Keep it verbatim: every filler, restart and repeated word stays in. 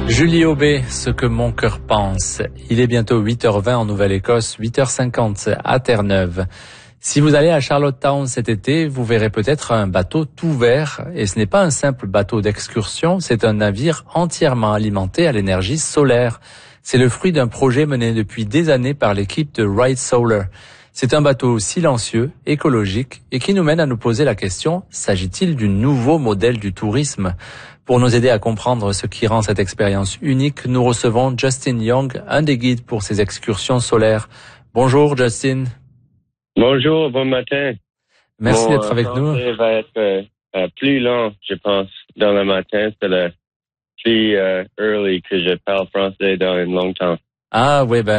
Julie Aubé, ce que mon cœur pense. Il est bientôt huit heures vingt en Nouvelle-Écosse, huit heures cinquante à Terre-Neuve. Si vous allez à Charlottetown cet été, vous verrez peut-être un bateau tout vert. Et ce n'est pas un simple bateau d'excursion, c'est un navire entièrement alimenté à l'énergie solaire. C'est le fruit d'un projet mené depuis des années par l'équipe de Ride Solar. C'est un bateau silencieux, écologique et qui nous mène à nous poser la question, s'agit-il du nouveau modèle du tourisme ? Pour nous aider à comprendre ce qui rend cette expérience unique, nous recevons Justin Young, un des guides pour ces excursions solaires. Bonjour Justin. Bonjour, bon matin. Merci Mon, d'être avec euh, nous. Ça va être euh, euh, plus long, je pense, dans le matin. C'est le plus euh, early que je parle français dans un long temps. Ah oui, ben